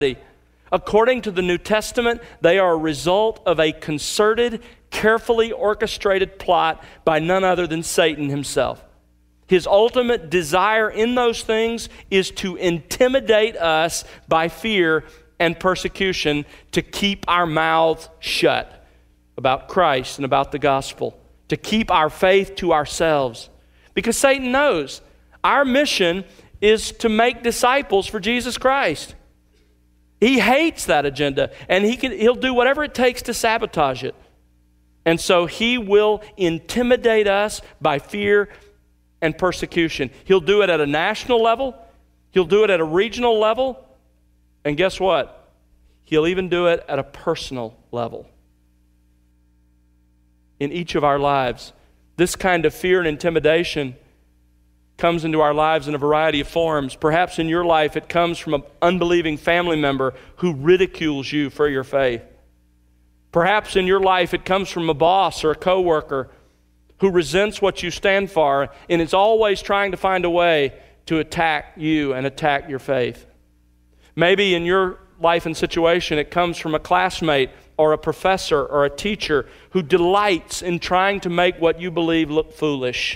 According to the New Testament, they are a result of a concerted, carefully orchestrated plot by none other than Satan himself. His ultimate desire in those things is to intimidate us by fear and persecution, to keep our mouths shut about Christ and about the gospel, to keep our faith to ourselves. Because Satan knows our mission is to make disciples for Jesus Christ. He hates that agenda, and he'll do whatever it takes to sabotage it. And so he will intimidate us by fear and persecution. He'll do it at a national level. He'll do it at a regional level. And guess what? He'll even do it at a personal level. In each of our lives, this kind of fear and intimidation comes into our lives in a variety of forms. Perhaps in your life it comes from an unbelieving family member who ridicules you for your faith. Perhaps in your life it comes from a boss or a coworker who resents what you stand for and is always trying to find a way to attack you and attack your faith. Maybe in your life and situation it comes from a classmate or a professor or a teacher who delights in trying to make what you believe look foolish.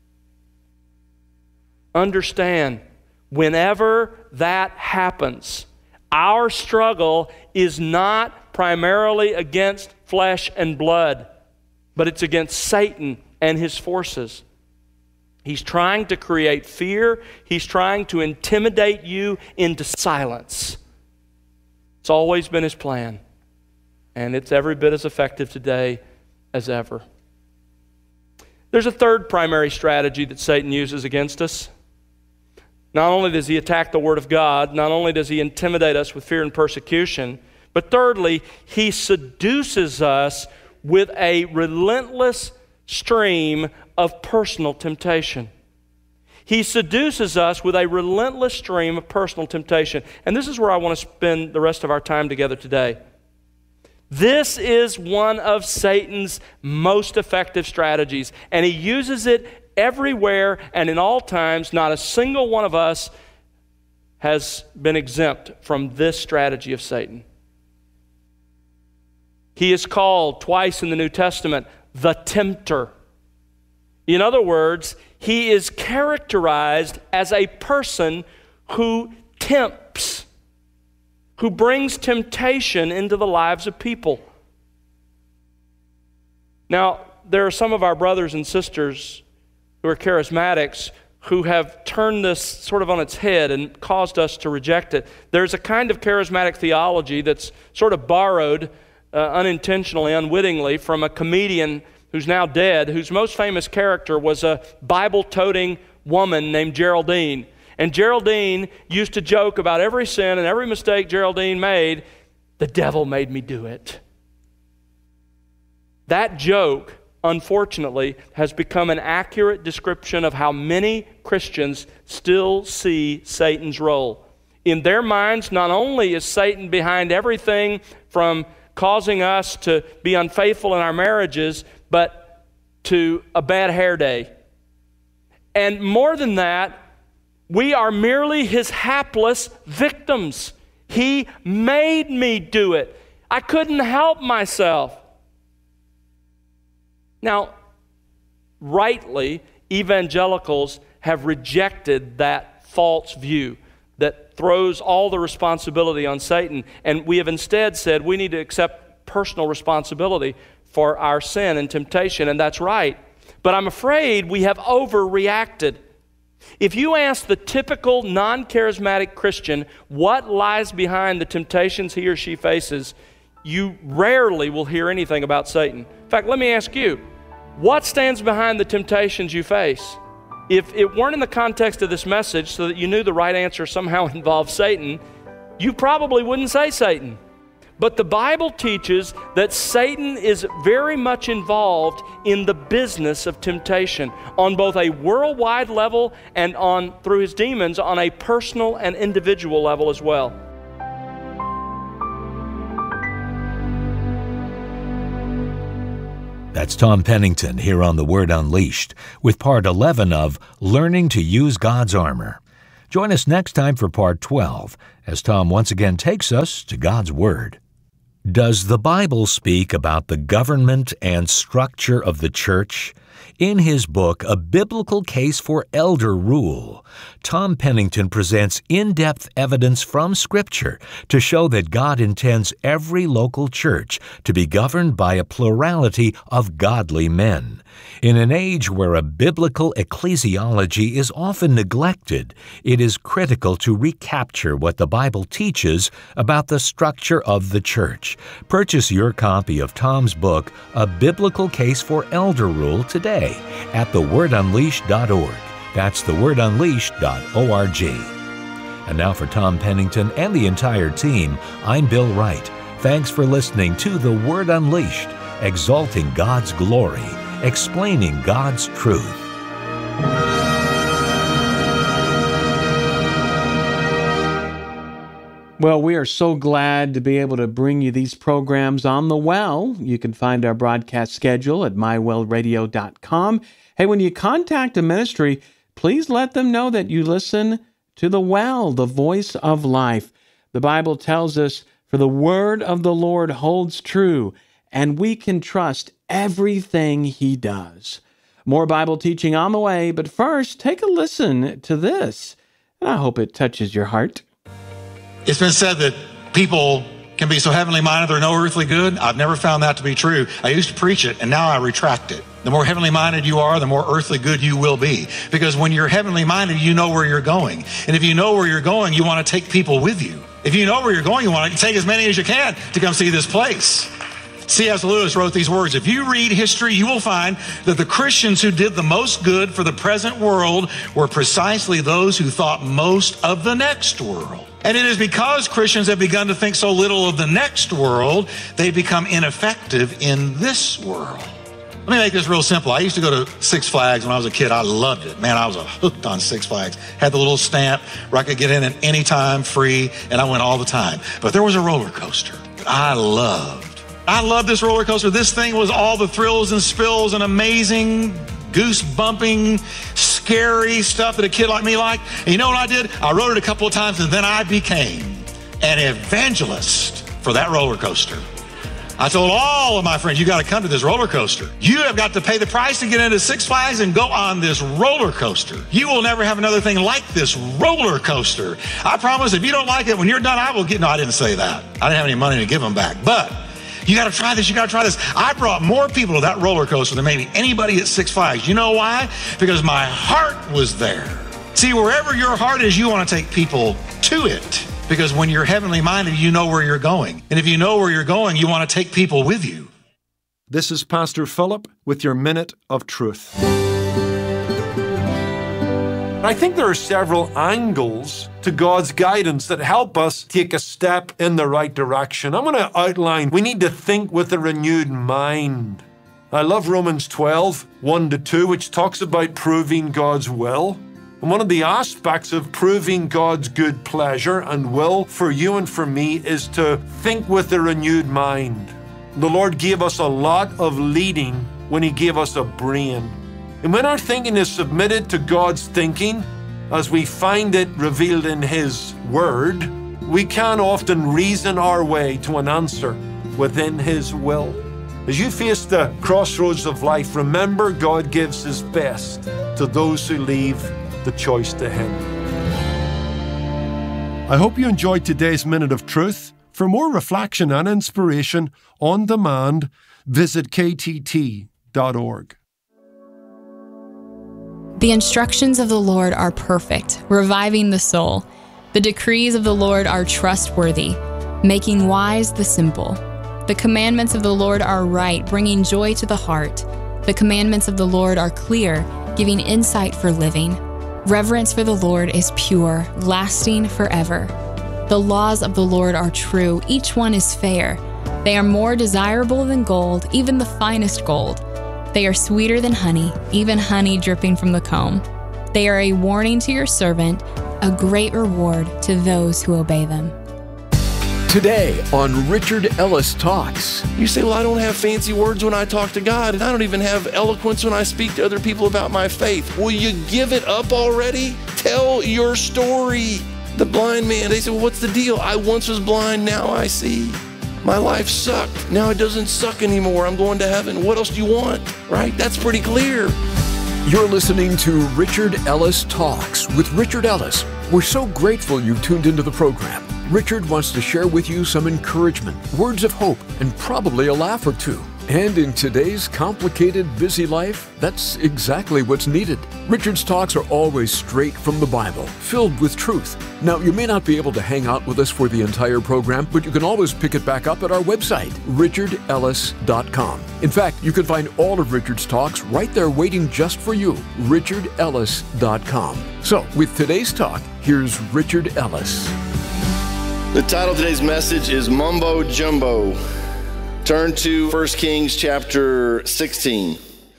Understand, whenever that happens, our struggle is not primarily against flesh and blood, but it's against Satan and his forces. He's trying to create fear. He's trying to intimidate you into silence. It's always been his plan, and it's every bit as effective today as ever. There's a third primary strategy that Satan uses against us. Not only does he attack the Word of God, not only does he intimidate us with fear and persecution, but thirdly, he seduces us with a relentless stream of personal temptation. He seduces us with a relentless stream of personal temptation. And this is where I want to spend the rest of our time together today. This is one of Satan's most effective strategies, and he uses it everywhere and in all times. Not a single one of us has been exempt from this strategy of Satan. He is called twice in the New Testament the tempter. In other words, he is characterized as a person who tempts, who brings temptation into the lives of people. Now, there are some of our brothers and sisters who are charismatics who have turned this sort of on its head and caused us to reject it. There's a kind of charismatic theology that's sort of borrowed unintentionally, unwittingly, from a comedian who's now dead, whose most famous character was a Bible-toting woman named Geraldine. And Geraldine used to joke about every sin and every mistake Geraldine made. The devil made me do it. That joke, unfortunately, has become an accurate description of how many Christians still see Satan's role. In their minds, not only is Satan behind everything from causing us to be unfaithful in our marriages, but to a bad hair day. And more than that, we are merely his hapless victims. He made me do it. I couldn't help myself. Now, rightly, evangelicals have rejected that false view that throws all the responsibility on Satan, and we have instead said we need to accept personal responsibility for our sin and temptation, and that's right. But I'm afraid we have overreacted. If you ask the typical non-charismatic Christian what lies behind the temptations he or she faces, you rarely will hear anything about Satan. In fact, let me ask you, what stands behind the temptations you face? If it weren't in the context of this message so that you knew the right answer somehow involved Satan, you probably wouldn't say Satan. But the Bible teaches that Satan is very much involved in the business of temptation on both a worldwide level and through his demons on a personal and individual level as well. That's Tom Pennington here on The Word Unleashed with part 11 of Learning to Use God's Armor. Join us next time for Part 12, as Tom once again takes us to God's Word. Does the Bible speak about the government and structure of the church? In his book, A Biblical Case for Elder Rule, Tom Pennington presents in-depth evidence from Scripture to show that God intends every local church to be governed by a plurality of godly men. In an age where a biblical ecclesiology is often neglected, it is critical to recapture what the Bible teaches about the structure of the church. Purchase your copy of Tom's book, A Biblical Case for Elder Rule, today at thewordunleashed.org. That's thewordunleashed.org. And now for Tom Pennington and the entire team, I'm Bill Wright. Thanks for listening to The Word Unleashed, exalting God's glory, explaining God's truth. Well, we are so glad to be able to bring you these programs on The Well. You can find our broadcast schedule at mywellradio.com. Hey, when you contact a ministry, please let them know that you listen to The Well, the voice of life. The Bible tells us, "For the word of the Lord holds true, and we can trust everything He does." More Bible teaching on the way, but first, take a listen to this, and I hope it touches your heart. It's been said that people can be so heavenly minded they're no earthly good. I've never found that to be true. I used to preach it, and now I retract it. The more heavenly minded you are, the more earthly good you will be. Because when you're heavenly minded, you know where you're going. And if you know where you're going, you want to take people with you. If you know where you're going, you want to take as many as you can to come see this place. C.S. Lewis wrote these words: "If you read history, you will find that the Christians who did the most good for the present world were precisely those who thought most of the next world. And it is because Christians have begun to think so little of the next world, they become ineffective in this world." Let me make this real simple. I used to go to Six Flags when I was a kid. I loved it. Man, I was hooked on Six Flags. Had the little stamp where I could get in at any time, free, and I went all the time. But there was a roller coaster that I loved. I loved this roller coaster. This thing was all the thrills and spills and amazing, goose-bumping, scary stuff that a kid like me liked. And you know what I did? I rode it a couple of times, and then I became an evangelist for that roller coaster. I told all of my friends, you got to come to this roller coaster. You have got to pay the price to get into Six Flags and go on this roller coaster. You will never have another thing like this roller coaster. I promise if you don't like it, when you're done, I will get, no, I didn't say that. I didn't have any money to give them back. But you got to try this. You got to try this. I brought more people to that roller coaster than maybe anybody at Six Flags. You know why? Because my heart was there. See, wherever your heart is, you want to take people to it. Because when you're heavenly minded, you know where you're going. And if you know where you're going, you want to take people with you. This is Pastor Philip with your Minute of Truth. I think there are several angles to God's guidance that help us take a step in the right direction. I'm going to outline, we need to think with a renewed mind. I love Romans 12, 1-2, which talks about proving God's will. And one of the aspects of proving God's good pleasure and will for you and for me is to think with a renewed mind. The Lord gave us a lot of leading when He gave us a brain. And when our thinking is submitted to God's thinking, as we find it revealed in His Word, we can often reason our way to an answer within His will. As you face the crossroads of life, remember God gives His best to those who leave the choice to Him. I hope you enjoyed today's Minute of Truth. For more reflection and inspiration on demand, visit ktt.org. The instructions of the Lord are perfect, reviving the soul. The decrees of the Lord are trustworthy, making wise the simple. The commandments of the Lord are right, bringing joy to the heart. The commandments of the Lord are clear, giving insight for living. Reverence for the Lord is pure, lasting forever. The laws of the Lord are true, each one is fair. They are more desirable than gold, even the finest gold. They are sweeter than honey, even honey dripping from the comb. They are a warning to your servant, a great reward to those who obey them. Today on Richard Ellis Talks. You say, well, I don't have fancy words when I talk to God, and I don't even have eloquence when I speak to other people about my faith. Will you give it up already? Tell your story. The blind man, they said, well, what's the deal? I once was blind, now I see. My life sucked. Now it doesn't suck anymore. I'm going to heaven. What else do you want? Right? That's pretty clear. You're listening to Richard Ellis Talks with Richard Ellis. We're so grateful you've tuned into the program. Richard wants to share with you some encouragement, words of hope, and probably a laugh or two. And in today's complicated, busy life, that's exactly what's needed. Richard's talks are always straight from the Bible, filled with truth. Now, you may not be able to hang out with us for the entire program, but you can always pick it back up at our website, richardellis.com. In fact, you can find all of Richard's talks right there waiting just for you, richardellis.com. So, with today's talk, here's Richard Ellis. The title of today's message is Mumbo Jumbo. Turn to 1 Kings chapter 16.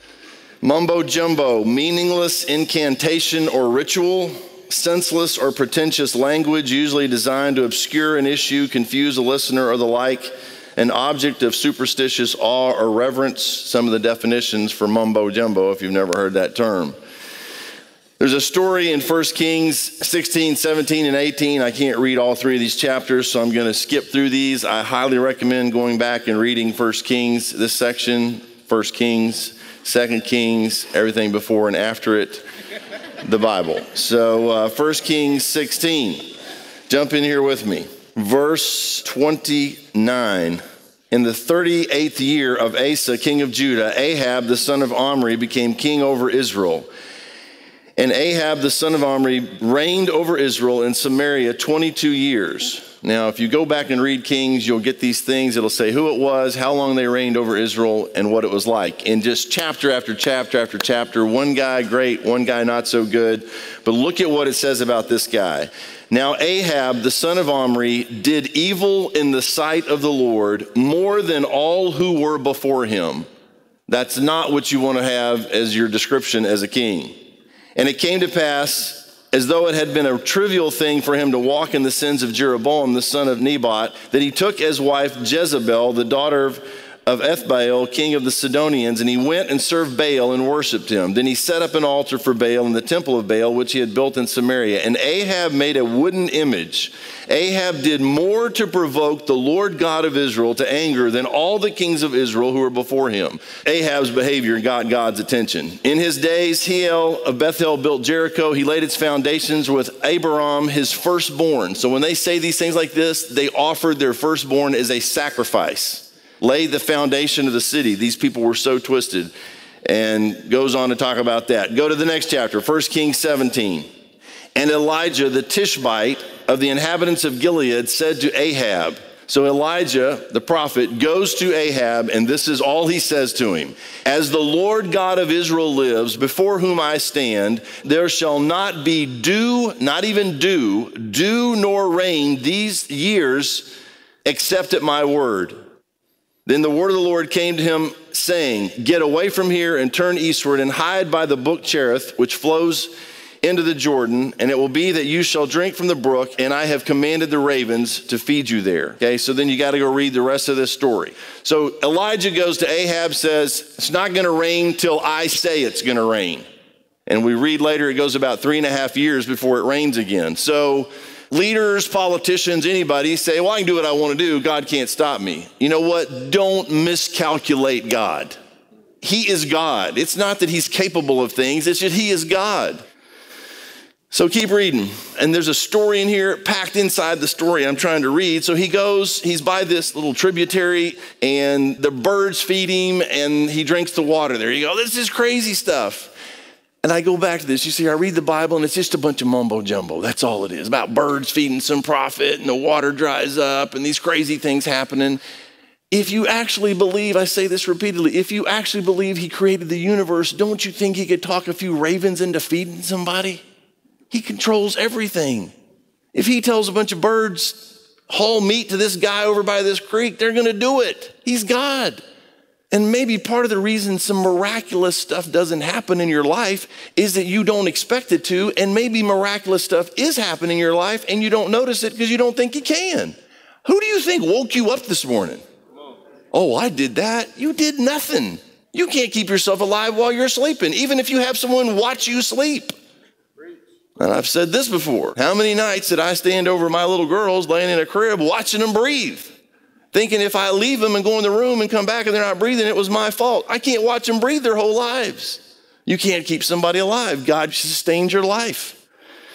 Mumbo jumbo, meaningless incantation or ritual, senseless or pretentious language usually designed to obscure an issue, confuse a listener or the like, an object of superstitious awe or reverence. Some of the definitions for mumbo jumbo if you've never heard that term. There's a story in 1 Kings 16, 17, and 18. I can't read all three of these chapters, so I'm going to skip through these. I highly recommend going back and reading 1 Kings, this section, 1 Kings, 2 Kings, everything before and after it, the Bible. So 1 Kings 16, jump in here with me. Verse 29. In the 38th year of Asa, king of Judah, Ahab, the son of Omri, became king over Israel. And Ahab, the son of Omri, reigned over Israel in Samaria 22 years. Now, if you go back and read Kings, you'll get these things. It'll say who it was, how long they reigned over Israel, and what it was like. In just chapter after chapter after chapter, one guy great, one guy not so good. But look at what it says about this guy. Now, Ahab, the son of Omri, did evil in the sight of the Lord more than all who were before him. That's not what you want to have as your description as a king. And it came to pass, as though it had been a trivial thing for him to walk in the sins of Jeroboam, the son of Nebat, that he took as wife Jezebel, the daughter of Ethbaal, king of the Sidonians, and he went and served Baal and worshipped him. Then he set up an altar for Baal in the temple of Baal, which he had built in Samaria. And Ahab made a wooden image. Ahab did more to provoke the Lord God of Israel to anger than all the kings of Israel who were before him. Ahab's behavior got God's attention. In his days, Hiel of Bethel built Jericho. He laid its foundations with Abiram, his firstborn. So when they say these things like this, they offered their firstborn as a sacrifice. Laid the foundation of the city. These people were so twisted. And goes on to talk about that. Go to the next chapter, 1 Kings 17. And Elijah, the Tishbite of the inhabitants of Gilead, said to Ahab. So Elijah, the prophet, goes to Ahab, and this is all he says to him. As the Lord God of Israel lives, before whom I stand, there shall not be dew, not even dew nor rain these years, except at my word. Then the word of the Lord came to him, saying, get away from here and turn eastward and hide by the brook Cherith, which flows into the Jordan, and it will be that you shall drink from the brook, and I have commanded the ravens to feed you there. Okay, so then you got to go read the rest of this story. So Elijah goes to Ahab, says, it's not going to rain till I say it's going to rain. And we read later it goes about 3.5 years before it rains again. So leaders, politicians, anybody say, well, I can do what I want to do. God can't stop me. You know what? Don't miscalculate God. He is God. It's not that he's capable of things. It's just he is God. So keep reading. And there's a story in here packed inside the story I'm trying to read. So he goes, he's by this little tributary and the birds feed him and he drinks the water there. You go, this is crazy stuff. And I go back to this. You see, I read the Bible and it's just a bunch of mumbo jumbo. That's all it is. About birds feeding some prophet and the water dries up and these crazy things happening. If you actually believe, I say this repeatedly, if you actually believe he created the universe, don't you think he could talk a few ravens into feeding somebody? He controls everything. If he tells a bunch of birds, haul meat to this guy over by this creek, they're going to do it. He's God. And maybe part of the reason some miraculous stuff doesn't happen in your life is that you don't expect it to, and maybe miraculous stuff is happening in your life and you don't notice it because you don't think you can. Who do you think woke you up this morning? Oh, I did that. You did nothing. You can't keep yourself alive while you're sleeping, even if you have someone watch you sleep. And I've said this before. How many nights did I stand over my little girls laying in a crib watching them breathe, thinking if I leave them and go in the room and come back and they're not breathing, it was my fault. I can't watch them breathe their whole lives. You can't keep somebody alive. God sustains your life.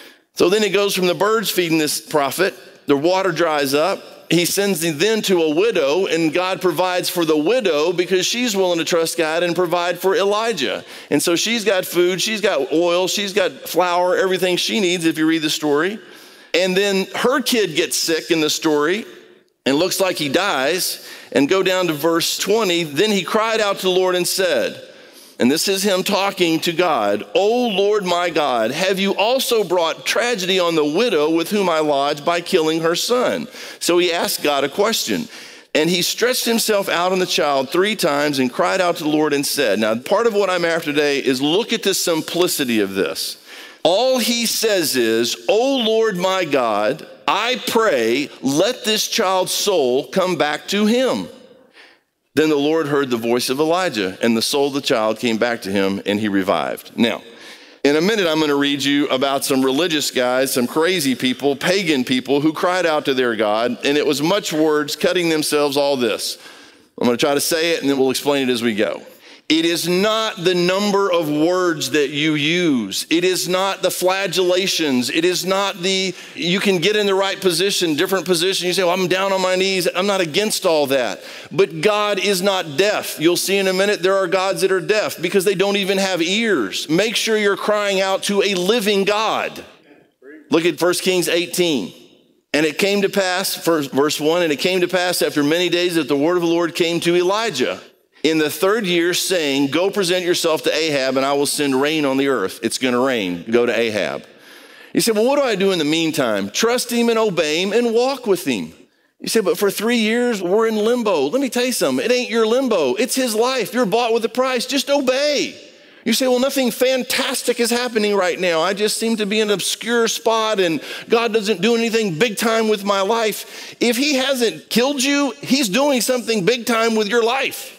So then it goes from the birds feeding this prophet. The water dries up. He sends him then to a widow, and God provides for the widow because she's willing to trust God and provide for Elijah. And so she's got food, she's got oil, she's got flour, everything she needs if you read the story. And then her kid gets sick in the story and looks like he dies. And go down to verse 20. Then he cried out to the Lord and said, and this is him talking to God, "O Lord my God, have you also brought tragedy on the widow with whom I lodged by killing her son?" So he asked God a question. And he stretched himself out on the child 3 times and cried out to the Lord and said, now part of what I'm after today is look at the simplicity of this. All he says is, "O Lord my God, I pray, let this child's soul come back to him." Then the Lord heard the voice of Elijah, and the soul of the child came back to him, and he revived. Now, in a minute, I'm going to read you about some religious guys, some crazy people, pagan people who cried out to their God, and it was much words, cutting themselves, all this. I'm going to try to say it, and then we'll explain it as we go. It is not the number of words that you use. It is not the flagellations. It is not you can get in the right position, different position. You say, well, I'm down on my knees. I'm not against all that. But God is not deaf. You'll see in a minute there are gods that are deaf because they don't even have ears. Make sure you're crying out to a living God. Look at 1 Kings 18. And it came to pass, verse 1, and it came to pass after many days that the word of the Lord came to Elijah in the 3rd year, saying, "Go present yourself to Ahab, and I will send rain on the earth." It's going to rain. Go to Ahab. You say, well, what do I do in the meantime? Trust him and obey him and walk with him. You say, but for 3 years, we're in limbo. Let me tell you something. It ain't your limbo. It's his life. You're bought with a price. Just obey. You say, well, nothing fantastic is happening right now. I just seem to be in an obscure spot, and God doesn't do anything big time with my life. If he hasn't killed you, he's doing something big time with your life.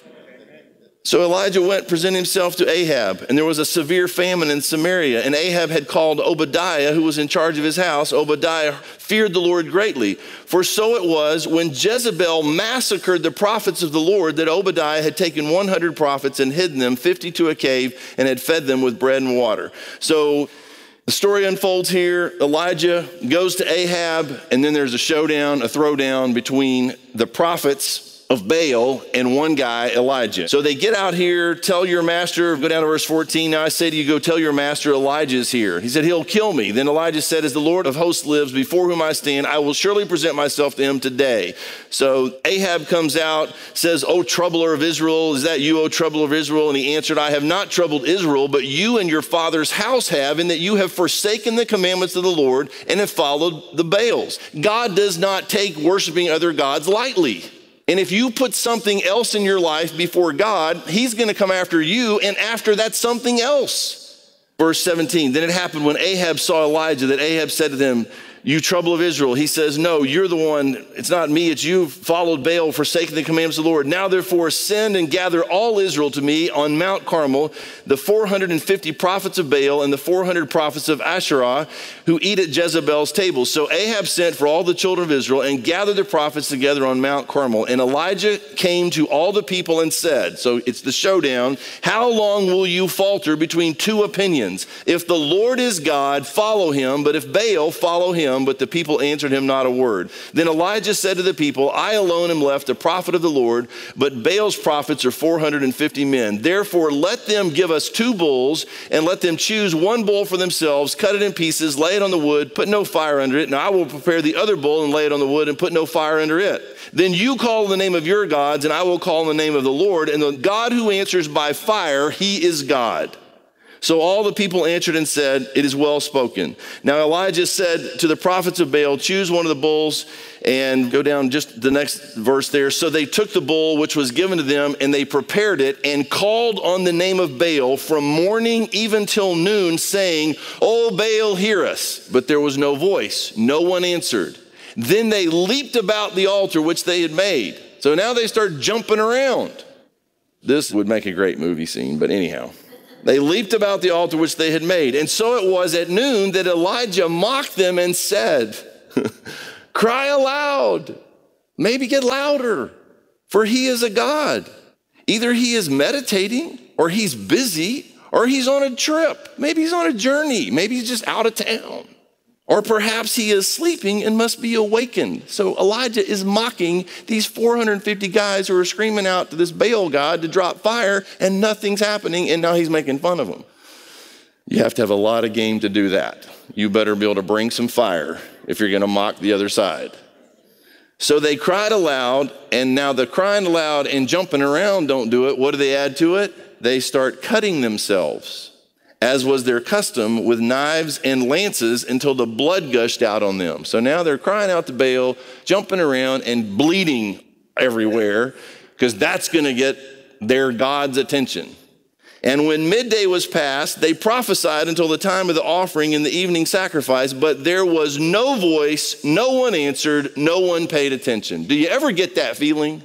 So Elijah went, presented himself to Ahab, and there was a severe famine in Samaria. And Ahab had called Obadiah, who was in charge of his house. Obadiah feared the Lord greatly. For so it was when Jezebel massacred the prophets of the Lord that Obadiah had taken 100 prophets and hidden them 50 to a cave and had fed them with bread and water. So the story unfolds here. Elijah goes to Ahab, and then there's a showdown, a throwdown between the prophets of Baal and one guy, Elijah. So they get out here, tell your master, go down to verse 14. Now I say to you, go tell your master Elijah's here. He said, he'll kill me. Then Elijah said, as the Lord of hosts lives, before whom I stand, I will surely present myself to him today. So Ahab comes out, says, O troubler of Israel, is that you, O troubler of Israel? And he answered, I have not troubled Israel, but you and your father's house have, in that you have forsaken the commandments of the Lord and have followed the Baals. God does not take worshiping other gods lightly. And if you put something else in your life before God, he's going to come after you, and after that something else. Verse 17, then it happened when Ahab saw Elijah that Ahab said to them, you trouble of Israel. He says, no, you're the one. It's not me. It's you followed Baal, forsaken the commandments of the Lord. Now, therefore, send and gather all Israel to me on Mount Carmel, the 450 prophets of Baal and the 400 prophets of Asherah who eat at Jezebel's table. So Ahab sent for all the children of Israel and gathered the prophets together on Mount Carmel. And Elijah came to all the people and said, so it's the showdown, how long will you falter between two opinions? If the Lord is God, follow him, but if Baal, follow him. But the people answered him not a word. Then Elijah said to the people, I alone am left, a prophet of the Lord, but Baal's prophets are 450 men. Therefore, let them give us 2 bulls, and let them choose 1 bull for themselves, cut it in pieces, lay it on the wood, put no fire under it. And I will prepare the other bull and lay it on the wood and put no fire under it. Then you call on the name of your gods, and I will call on the name of the Lord. And the God who answers by fire, he is God. So all the people answered and said, it is well spoken. Now Elijah said to the prophets of Baal, choose one of the bulls, and go down just the next verse there. So they took the bull which was given to them, and they prepared it and called on the name of Baal from morning even till noon, saying, O Baal, hear us. But there was no voice. No one answered. Then they leaped about the altar which they had made. So now they start jumping around. This would make a great movie scene, but anyhow. They leaped about the altar which they had made. And so it was at noon that Elijah mocked them and said, cry aloud, maybe get louder, for he is a God. Either he is meditating, or he's busy, or he's on a trip. Maybe he's on a journey. Maybe he's just out of town. Or perhaps he is sleeping and must be awakened. So Elijah is mocking these 450 guys who are screaming out to this Baal god to drop fire, and nothing's happening, and now he's making fun of them. You have to have a lot of game to do that. You better be able to bring some fire if you're going to mock the other side. So they cried aloud, and now the crying aloud and jumping around don't do it. What do they add to it? They start cutting themselves, as was their custom, with knives and lances until the blood gushed out on them. So now they're crying out to Baal, jumping around and bleeding everywhere, because that's going to get their God's attention. And when midday was past, they prophesied until the time of the offering and the evening sacrifice, but there was no voice, no one answered, no one paid attention. Do you ever get that feeling?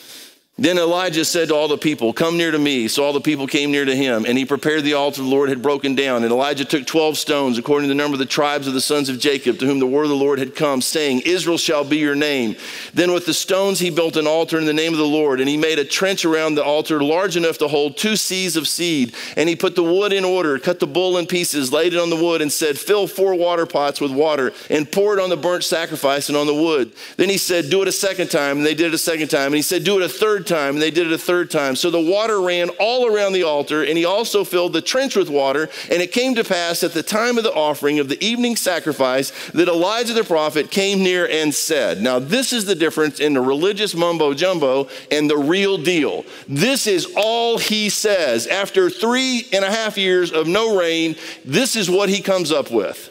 Then Elijah said to all the people, come near to me. So all the people came near to him, and he prepared the altar the Lord had broken down. And Elijah took 12 stones, according to the number of the tribes of the sons of Jacob, to whom the word of the Lord had come, saying, Israel shall be your name. Then with the stones he built an altar in the name of the Lord, and he made a trench around the altar large enough to hold 2 seahs of seed. And he put the wood in order, cut the bull in pieces, laid it on the wood, and said, fill 4 water pots with water, and pour it on the burnt sacrifice and on the wood. Then he said, do it a second time, and they did it a second time. And he said, do it a third time, and they did it a third time. So the water ran all around the altar, and he also filled the trench with water. And it came to pass at the time of the offering of the evening sacrifice that Elijah the prophet came near and said, now this is the difference in the religious mumbo jumbo and the real deal. This is all he says. After 3.5 years of no rain, this is what he comes up with.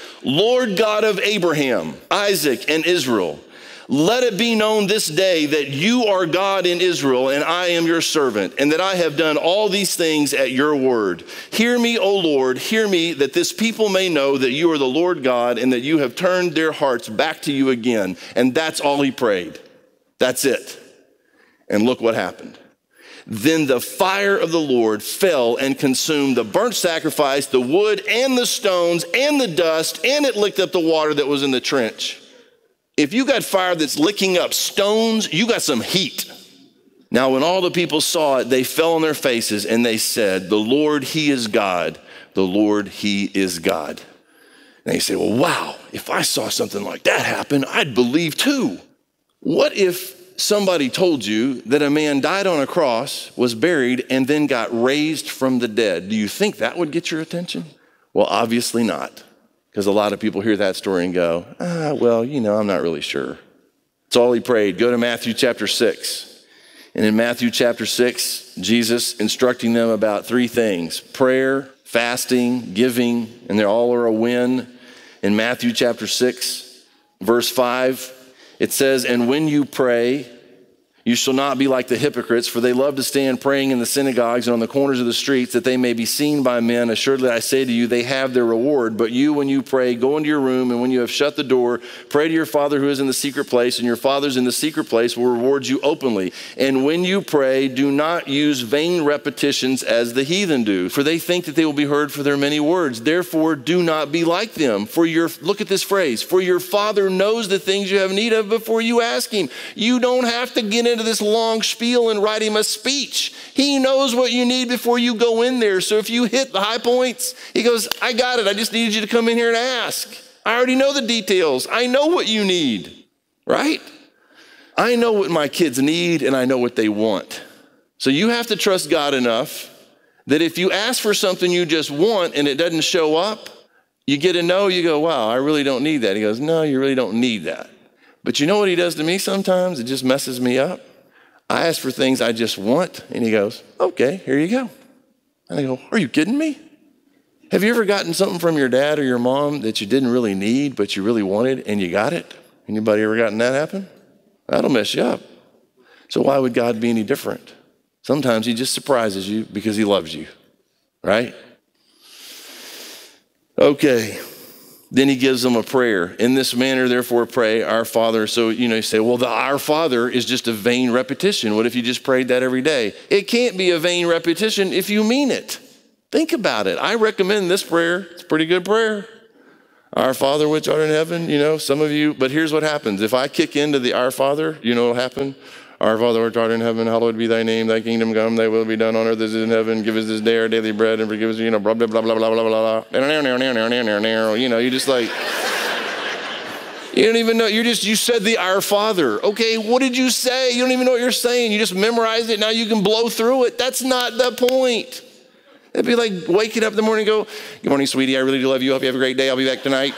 Lord God of Abraham, Isaac, and Israel, let it be known this day that you are God in Israel, and I am your servant, and that I have done all these things at your word. Hear me, O Lord, hear me, that this people may know that you are the Lord God, and that you have turned their hearts back to you again. And that's all he prayed. That's it. And look what happened. Then the fire of the Lord fell and consumed the burnt sacrifice, the wood, and the stones, and the dust, and it licked up the water that was in the trench. If you got fire that's licking up stones, you got some heat. Now, when all the people saw it, they fell on their faces and they said, the Lord, he is God. The Lord, he is God. And they say, well, wow, if I saw something like that happen, I'd believe too. What if somebody told you that a man died on a cross, was buried, and then got raised from the dead? Do you think that would get your attention? Well, obviously not. Because a lot of people hear that story and go, well, I'm not really sure. That's all he prayed. Go to Matthew chapter 6. And in Matthew chapter 6, Jesus instructing them about 3 things: prayer, fasting, giving, and they all are a win. In Matthew chapter 6, verse 5, it says, and when you pray, you shall not be like the hypocrites, for they love to stand praying in the synagogues and on the corners of the streets, that they may be seen by men. Assuredly, I say to you, they have their reward. But you, when you pray, go into your room, and when you have shut the door, pray to your Father who is in the secret place, and your Father's in the secret place will reward you openly. And when you pray, do not use vain repetitions as the heathen do, for they think that they will be heard for their many words. Therefore, do not be like them. Look at this phrase, for your Father knows the things you have need of before you ask him. You don't have to get into this long spiel and write him a speech. He knows what you need before you go in there. So if you hit the high points, he goes, I got it. I just needed you to come in here and ask. I already know the details. I know what you need, right? I know what my kids need, and I know what they want. So you have to trust God enough that if you ask for something you just want and it doesn't show up, you get a no, you go, wow, I really don't need that. He goes, no, you really don't need that. But you know what he does to me sometimes? It just messes me up. I ask for things I just want, and he goes, okay, here you go. And I go, are you kidding me? Have you ever gotten something from your dad or your mom that you didn't really need, but you really wanted, and you got it? Anybody ever gotten that happen? That'll mess you up. So why would God be any different? Sometimes he just surprises you because he loves you, right? Okay, Then he gives them a prayer. In this manner, therefore, pray, our Father. So, you say, well, the Our Father is just a vain repetition. What if you just prayed that every day? It can't be a vain repetition if you mean it. Think about it. I recommend this prayer. It's a pretty good prayer. Our Father, which art in heaven, some of you. But here's what happens. If I kick into the Our Father, you know what will happen? Our Father, which art in heaven, hallowed be thy name. Thy kingdom come, thy will be done on earth as in heaven. Give us this day our daily bread and forgive us, blah, blah, blah, blah, blah, blah, blah. You just like, you don't even know. You said the Our Father. Okay, what did you say? You don't even know what you're saying. You just memorized it. Now you can blow through it. That's not the point. It'd be like waking up in the morning and go, good morning, sweetie. I really do love you. Hope you have a great day. I'll be back tonight.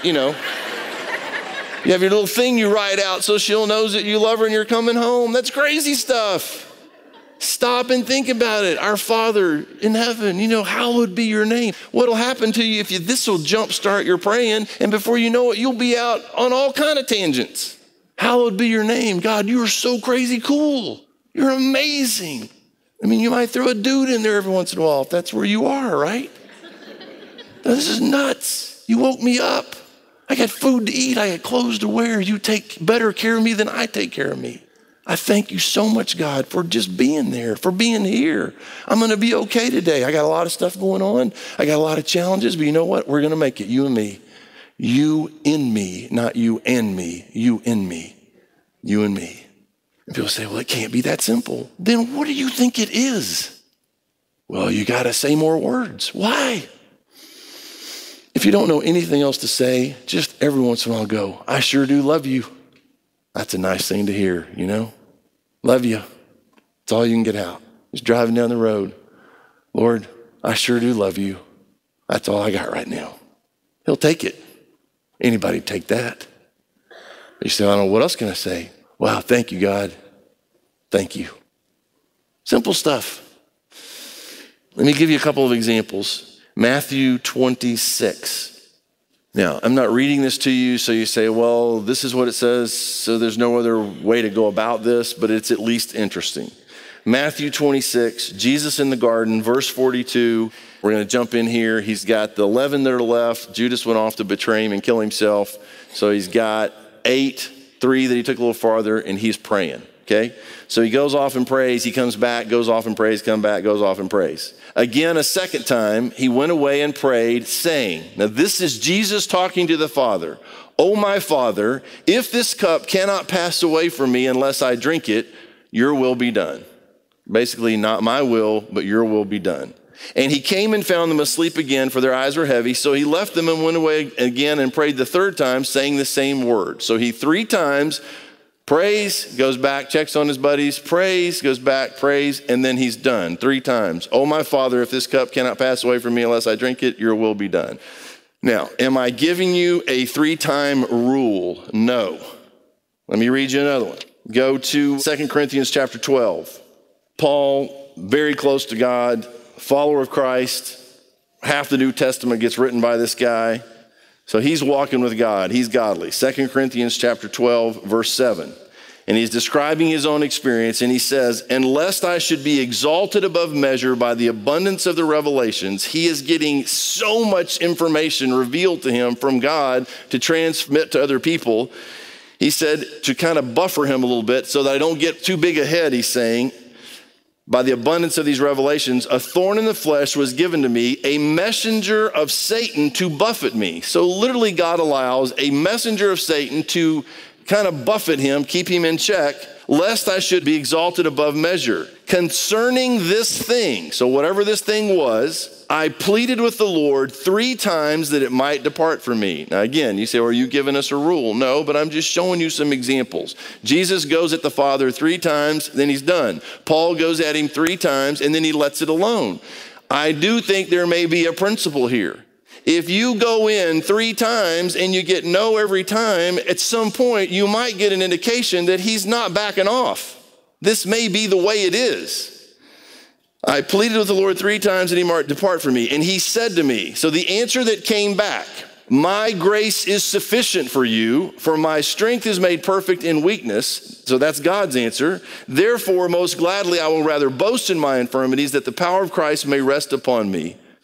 You have your little thing you write out so she'll know that you love her and you're coming home. That's crazy stuff. Stop and think about it. Our Father in heaven, hallowed be your name. What'll happen to you if this will jumpstart your praying, and before you know it, you'll be out on all kind of tangents. Hallowed be your name. God, you are so crazy cool. You're amazing. You might throw a dude in there every once in a while if that's where you are, right? Now, this is nuts. You woke me up. I got food to eat. I got clothes to wear. You take better care of me than I take care of me. I thank you so much, God, for just being there, for being here. I'm going to be okay today. I got a lot of stuff going on. I got a lot of challenges, but you know what? We're going to make it, you and me. You in me, not you and me. You in me. You and me. And people say, well, it can't be that simple. Then what do you think it is? Well, you got to say more words. Why? If you don't know anything else to say, just every once in a while go, I sure do love you. That's a nice thing to hear, Love you. It's all you can get out. Just driving down the road. Lord, I sure do love you. That's all I got right now. He'll take it. Anybody take that. You say, I don't know what else can I say. Wow, thank you, God. Thank you. Simple stuff. Let me give you a couple of examples. Matthew 26. Now, I'm not reading this to you, so you say, well, this is what it says, so there's no other way to go about this, but it's at least interesting. Matthew 26, Jesus in the garden, verse 42. We're going to jump in here. He's got the 11 that are left. Judas went off to betray him and kill himself. So he's got 3 that he took a little farther, and he's praying. Okay? So he goes off and prays. He comes back, goes off and prays, come back, goes off and prays. Again, a second time, he went away and prayed, saying, now this is Jesus talking to the Father. Oh, my Father, if this cup cannot pass away from me unless I drink it, your will be done. Basically, not my will, but your will be done. And he came and found them asleep again, for their eyes were heavy. So he left them and went away again and prayed the third time, saying the same word. So he 3 times prays, goes back, checks on his buddies, prays, goes back, prays, and then he's done 3 times. Oh, my Father, if this cup cannot pass away from me unless I drink it, your will be done. Now, am I giving you a 3-time rule? No. Let me read you another one. Go to 2 Corinthians chapter 12. Paul, very close to God, follower of Christ. Half the New Testament gets written by this guy. So he's walking with God. He's godly. 2 Corinthians chapter 12, verse 7. And he's describing his own experience, and he says, and lest I should be exalted above measure by the abundance of the revelations, he is getting so much information revealed to him from God to transmit to other people. He said to kind of buffer him a little bit so that I don't get too big ahead, he's saying, by the abundance of these revelations, a thorn in the flesh was given to me, a messenger of Satan to buffet me. So literally God allows a messenger of Satan to kind of buffet him, keep him in check, lest I should be exalted above measure. Concerning this thing, so whatever this thing was, I pleaded with the Lord 3 times that it might depart from me. Now again, you say, well, are you giving us a rule? No, but I'm just showing you some examples. Jesus goes at the Father 3 times, then he's done. Paul goes at him 3 times, and then he lets it alone. I do think there may be a principle here. If you go in 3 times and you get no every time, at some point you might get an indication that he's not backing off. This may be the way it is. I pleaded with the Lord 3 times and he might depart from me. And he said to me, so the answer that came back, my grace is sufficient for you, for my strength is made perfect in weakness. So that's God's answer. Therefore, most gladly, I will rather boast in my infirmities that the power of Christ may rest upon me.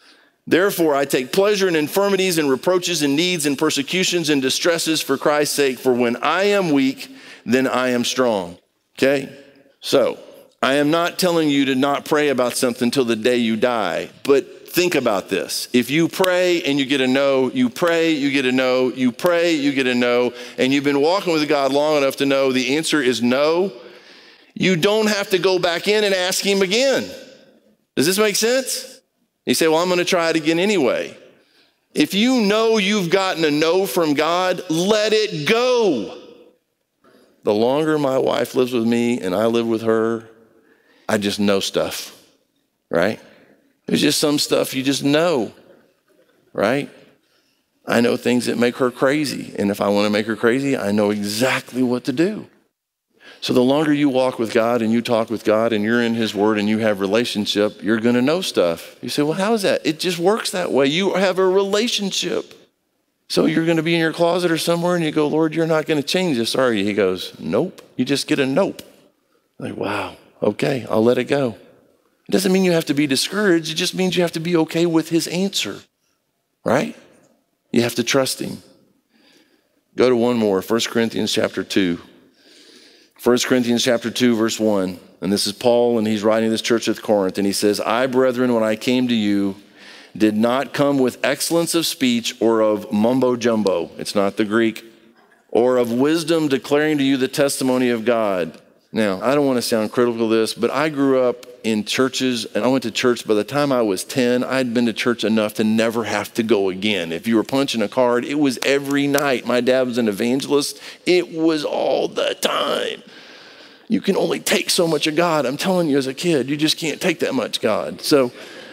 Therefore, I take pleasure in infirmities and reproaches and needs and persecutions and distresses for Christ's sake. For when I am weak, then I am strong. Okay? So, I am not telling you to not pray about something till the day you die, but think about this. If you pray and you get a no, you pray, you get a no, you pray, you get a no, and you've been walking with God long enough to know the answer is no, you don't have to go back in and ask him again. Does this make sense? You say, well, I'm going to try it again anyway. If you know you've gotten a no from God, let it go. The longer my wife lives with me and I live with her, I just know stuff, right? There's just some stuff you just know, right? I know things that make her crazy. And if I want to make her crazy, I know exactly what to do. So the longer you walk with God and you talk with God and you're in his word and you have relationship, you're going to know stuff. You say, well, how is that? It just works that way. You have a relationship. So you're going to be in your closet or somewhere and you go, Lord, you're not going to change this, are you? He goes, nope. You just get a nope. Like, wow, okay, I'll let it go. It doesn't mean you have to be discouraged. It just means you have to be okay with his answer, right? You have to trust him. Go to one more, 1 Corinthians chapter 2. 1 Corinthians chapter 2, verse 1. And this is Paul, and he's writing to this church at Corinth. And he says, I, brethren, when I came to you, did not come with excellence of speech or of mumbo jumbo. It's not the Greek. Or of wisdom declaring to you the testimony of God. Now, I don't want to sound critical of this, but I grew up in churches, and I went to church by the time I was 10. I'd been to church enough to never have to go again. If you were punching a card, it was every night. My dad was an evangelist. It was all the time. You can only take so much of God. I'm telling you, as a kid, you just can't take that much God. So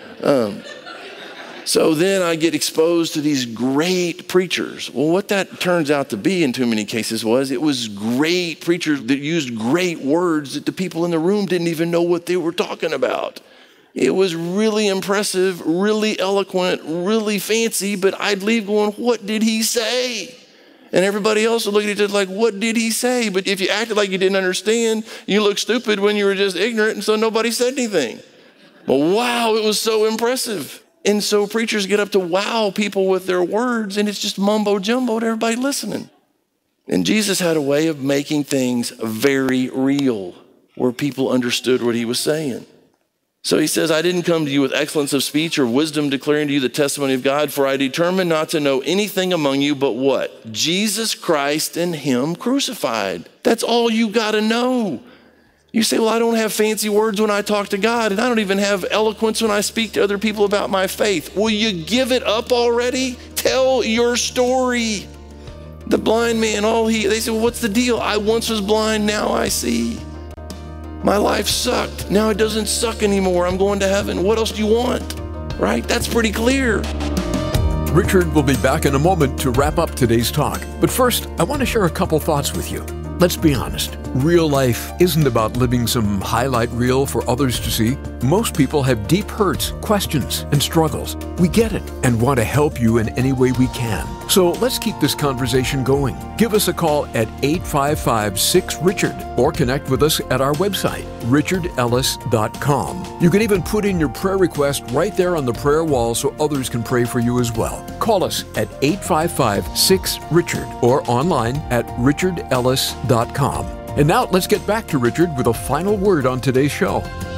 then I get exposed to these great preachers. Well, what that turns out to be in too many cases was great preachers that used great words that the people in the room didn't even know what they were talking about. It was really impressive, really eloquent, really fancy, but I'd leave going, what did he say? And everybody else would look at each other like, what did he say? But if you acted like you didn't understand, you looked stupid when you were just ignorant, and so nobody said anything. But wow, it was so impressive. And so preachers get up to wow people with their words, and it's just mumbo jumbo to everybody listening. And Jesus had a way of making things very real where people understood what he was saying. So he says, I didn't come to you with excellence of speech or wisdom declaring to you the testimony of God, for I determined not to know anything among you but what? Jesus Christ and him crucified. That's all you got to know. You say, well, I don't have fancy words when I talk to God, and I don't even have eloquence when I speak to other people about my faith. Will you give it up already? Tell your story. The blind man, they said, well, what's the deal? I once was blind, now I see. My life sucked. Now it doesn't suck anymore. I'm going to heaven. What else do you want? Right? That's pretty clear. Richard will be back in a moment to wrap up today's talk. But first, I want to share a couple thoughts with you. Let's be honest. Real life isn't about living some highlight reel for others to see. Most people have deep hurts, questions, and struggles. We get it and want to help you in any way we can. So let's keep this conversation going. Give us a call at 855-6-RICHARD or connect with us at our website, richardellis.com. You can even put in your prayer request right there on the prayer wall so others can pray for you as well. Call us at 855-6-RICHARD or online at richardellis.com. And now let's get back to Richard with a final word on today's show.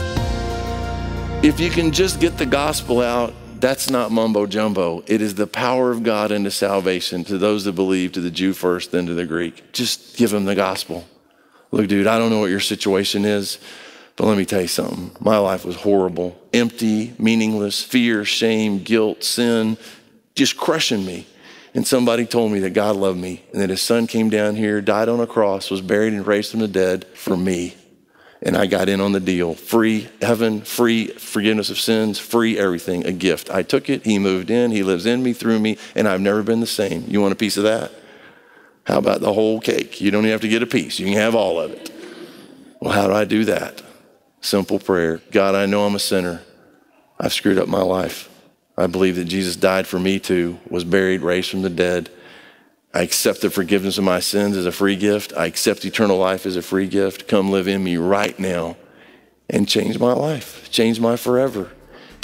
If you can just get the gospel out, that's not mumbo jumbo. It is the power of God into salvation to those that believe, to the Jew first, then to the Greek. Just give them the gospel. Look, dude, I don't know what your situation is, but let me tell you something. My life was horrible, empty, meaningless, fear, shame, guilt, sin, just crushing me. And somebody told me that God loved me and that his son came down here, died on a cross, was buried and raised from the dead for me. And I got in on the deal. Free heaven, free forgiveness of sins, free everything, a gift. I took it, he moved in, he lives in me, through me, and I've never been the same. You want a piece of that? How about the whole cake? You don't even have to get a piece. You can have all of it. Well, how do I do that? Simple prayer. God, I know I'm a sinner. I've screwed up my life. I believe that Jesus died for me too, was buried, raised from the dead. I accept the forgiveness of my sins as a free gift. I accept eternal life as a free gift. Come live in me right now and change my life, change my forever.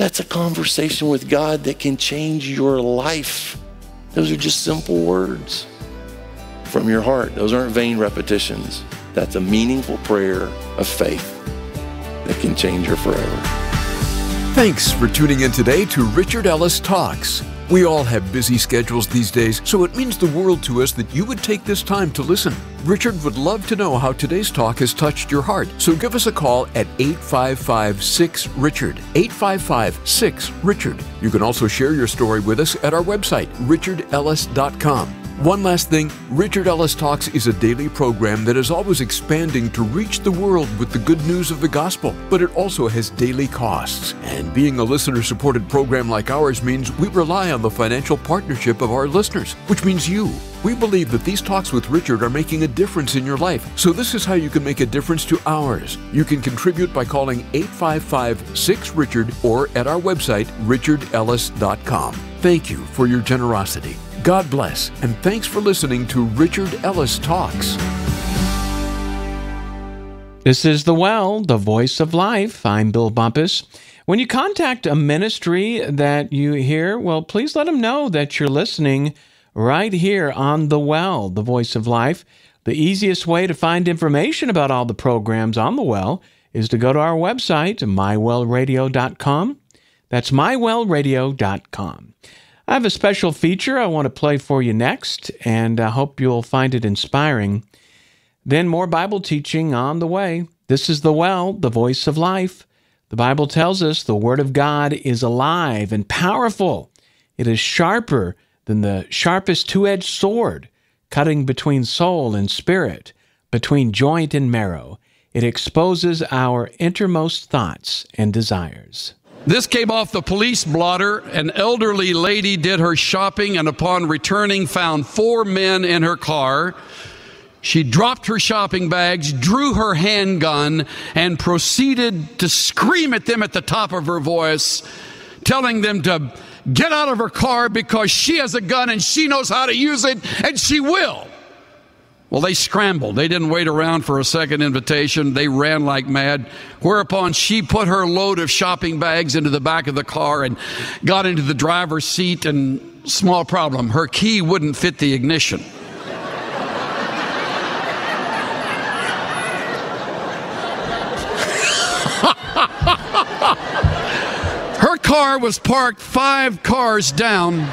That's a conversation with God that can change your life. Those are just simple words from your heart. Those aren't vain repetitions. That's a meaningful prayer of faith that can change your forever. Thanks for tuning in today to Richard Ellis Talks. We all have busy schedules these days, so it means the world to us that you would take this time to listen. Richard would love to know how today's talk has touched your heart, so give us a call at 855-6-RICHARD, 855-6-RICHARD. You can also share your story with us at our website, richardellis.com. One last thing, Richard Ellis Talks is a daily program that is always expanding to reach the world with the good news of the gospel, but it also has daily costs. And being a listener-supported program like ours means we rely on the financial partnership of our listeners, which means you. We believe that these talks with Richard are making a difference in your life, so this is how you can make a difference to ours. You can contribute by calling 855-6-RICHARD or at our website, richardellis.com. Thank you for your generosity. God bless, and thanks for listening to Richard Ellis Talks. This is The Well, the Voice of Life. I'm Bill Bumpus. When you contact a ministry that you hear, well, please let them know that you're listening right here on The Well, the Voice of Life. The easiest way to find information about all the programs on The Well is to go to our website, mywellradio.com. That's mywellradio.com. I have a special feature I want to play for you next, and I hope you'll find it inspiring. Then more Bible teaching on the way. This is The Well, the Voice of Life. The Bible tells us the Word of God is alive and powerful. It is sharper than the sharpest two-edged sword, cutting between soul and spirit, between joint and marrow. It exposes our innermost thoughts and desires. This came off the police blotter. An elderly lady did her shopping and upon returning found 4 men in her car. She dropped her shopping bags, drew her handgun, and proceeded to scream at them at the top of her voice, telling them to get out of her car because she has a gun and she knows how to use it and she will. Well, they scrambled. They didn't wait around for a second invitation. They ran like mad, whereupon she put her load of shopping bags into the back of the car and got into the driver's seat, and small problem, her key wouldn't fit the ignition. Her car was parked 5 cars down.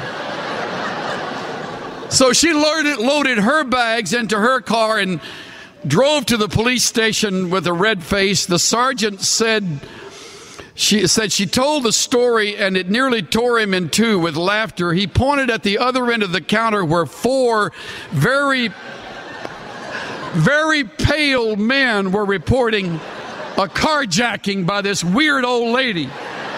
So she loaded her bags into her car and drove to the police station with a red face. The sergeant said she told the story and it nearly tore him in two with laughter. He pointed at the other end of the counter where 4 very, very pale men were reporting a carjacking by this weird old lady.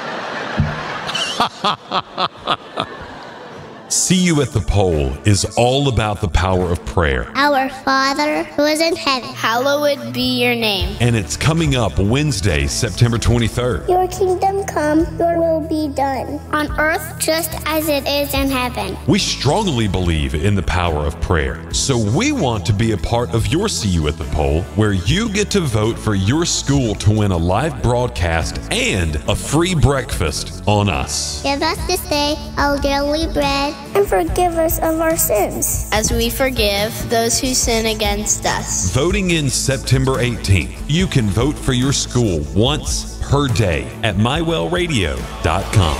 See You at the Pole is all about the power of prayer. Our Father, who is in heaven, hallowed be your name. And it's coming up Wednesday, September 23rd. Your kingdom come, your will be done, on earth just as it is in heaven. We strongly believe in the power of prayer, so we want to be a part of your See You at the Pole, where you get to vote for your school to win a live broadcast and a free breakfast on us. Give us this day our daily bread, and forgive us of our sins, as we forgive those who sin against us. Voting in September 18th. You can vote for your school once per day at mywellradio.com.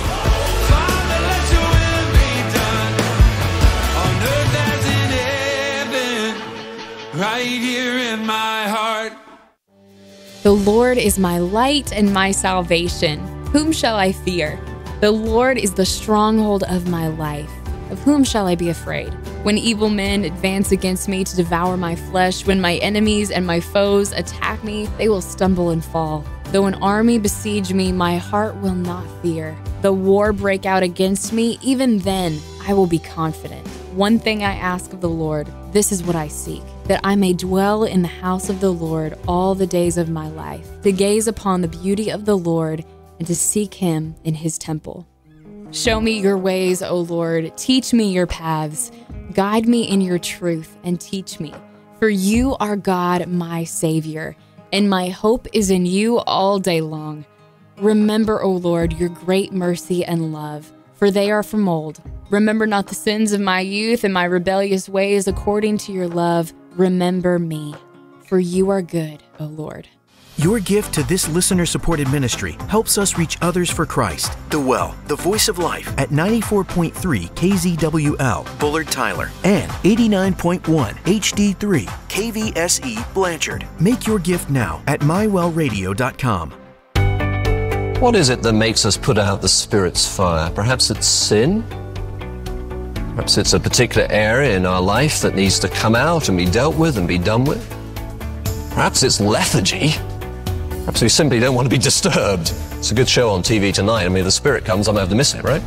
Right here in my heart. The Lord is my light and my salvation. Whom shall I fear? The Lord is the stronghold of my life. Of whom shall I be afraid? When evil men advance against me to devour my flesh, when my enemies and my foes attack me, they will stumble and fall. Though an army besiege me, my heart will not fear. Though war break out against me, even then I will be confident. One thing I ask of the Lord, this is what I seek, that I may dwell in the house of the Lord all the days of my life, to gaze upon the beauty of the Lord and to seek him in his temple. Show me your ways, O Lord. Teach me your paths. Guide me in your truth and teach me. For you are God, my Savior, and my hope is in you all day long. Remember, O Lord, your great mercy and love, for they are from old. Remember not the sins of my youth and my rebellious ways. According to your love, remember me, for you are good, O Lord. Your gift to this listener-supported ministry helps us reach others for Christ. The Well, the Voice of Life at 94.3 KZWL, Bullard Tyler, and 89.1 HD3 KVSE Blanchard. Make your gift now at mywellradio.com. What is it that makes us put out the Spirit's fire? Perhaps it's sin? Perhaps it's a particular area in our life that needs to come out and be dealt with and be done with? Perhaps it's lethargy. Perhaps we simply don't want to be disturbed. It's a good show on TV tonight. I mean, if the Spirit comes, I'm going to have to miss it, right?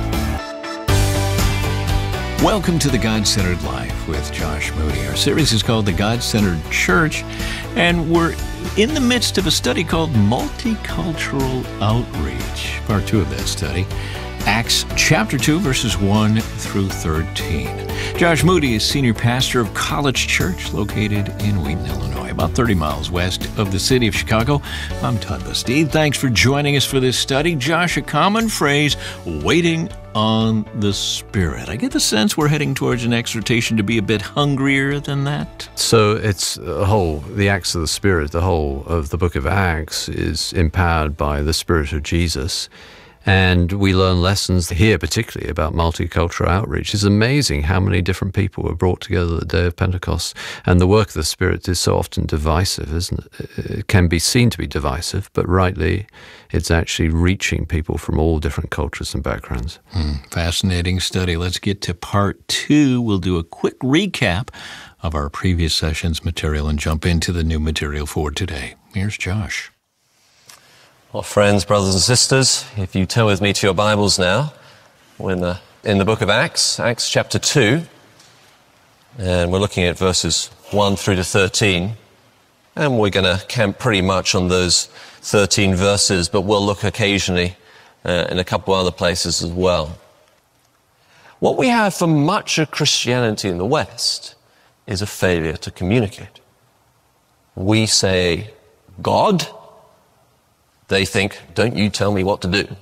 Yeah. Welcome to the God-Centered Life with Josh Moody. Our series is called The God-Centered Church, and we're in the midst of a study called Multicultural Outreach. Part 2 of that study, Acts chapter 2, verses 1 through 13. Josh Moody is senior pastor of College Church located in Wheaton, Illinois, about 30 miles west of the city of Chicago. I'm Todd Bastide. Thanks for joining us for this study. Josh, a common phrase, waiting on the Spirit. I get the sense we're heading towards an exhortation to be a bit hungrier than that. So it's the Acts of the Spirit, the whole of the book of Acts is empowered by the Spirit of Jesus. And we learn lessons here, particularly about multicultural outreach. It's amazing how many different people were brought together the day of Pentecost. And the work of the Spirit is so often divisive, isn't it? It can be seen to be divisive, but rightly, it's actually reaching people from all different cultures and backgrounds. Fascinating study. Let's get to part 2. We'll do a quick recap of our previous session's material and jump into the new material for today. Here's Josh. Well, friends, brothers and sisters, if you turn with me to your Bibles now, we're in the book of Acts, Acts chapter 2, and we're looking at verses 1 through to 13, and we're going to camp pretty much on those 13 verses, but we'll look occasionally in a couple other places as well. What we have for much of Christianity in the West is a failure to communicate. We say, God. They think, don't you tell me what to do.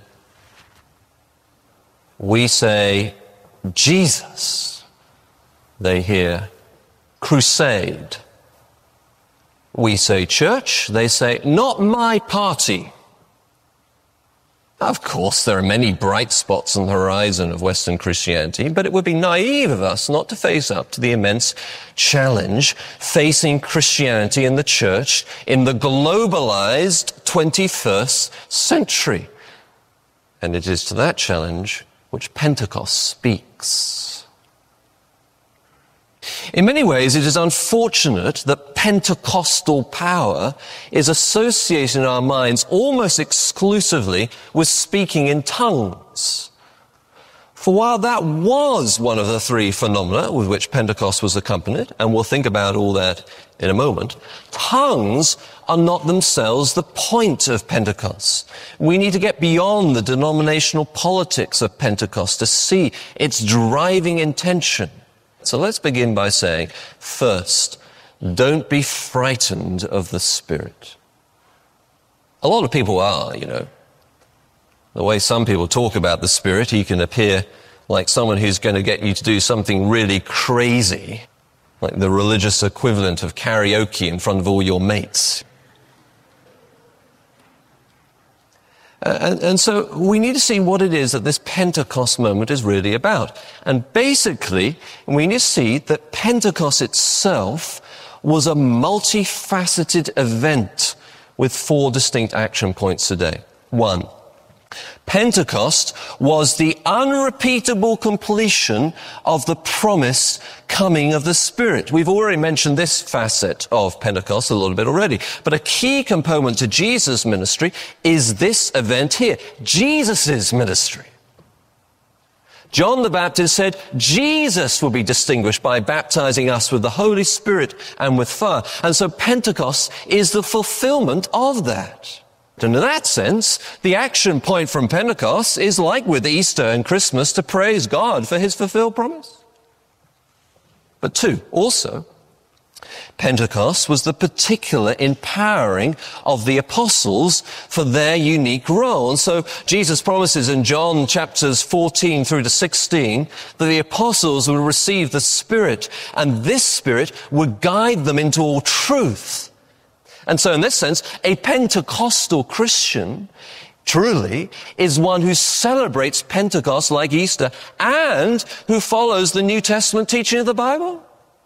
We say, Jesus. They hear, crusade. We say, church. They say, not my party. Of course, there are many bright spots on the horizon of Western Christianity, but it would be naive of us not to face up to the immense challenge facing Christianity in the church in the globalized 21st century. And it is to that challenge which Pentecost speaks. In many ways, it is unfortunate that Pentecostal power is associated in our minds almost exclusively with speaking in tongues. For while that was one of the 3 phenomena with which Pentecost was accompanied, and we'll think about all that in a moment, tongues are not themselves the point of Pentecost. We need to get beyond the denominational politics of Pentecost to see its driving intention. So let's begin by saying, first, don't be frightened of the Spirit. A lot of people are, The way some people talk about the Spirit, he can appear like someone who's going to get you to do something really crazy, like the religious equivalent of karaoke in front of all your mates. And so we need to see what it is that this Pentecost moment is really about. And basically, we need to see that Pentecost itself was a multifaceted event with 4 distinct action points today. 1, Pentecost was the unrepeatable completion of the promised coming of the Spirit. We've already mentioned this facet of Pentecost a little bit already, but a key component to Jesus' ministry is this event here, Jesus' ministry. John the Baptist said Jesus will be distinguished by baptizing us with the Holy Spirit and with fire. And so Pentecost is the fulfillment of that. And in that sense, the action point from Pentecost is like with Easter and Christmas to praise God for his fulfilled promise. But 2, also, Pentecost was the particular empowering of the apostles for their unique role. And so Jesus promises in John chapters 14 through to 16 that the apostles will receive the Spirit, and this Spirit would guide them into all truth. And so in this sense, a Pentecostal Christian truly is one who celebrates Pentecost like Easter and who follows the New Testament teaching of the Bible.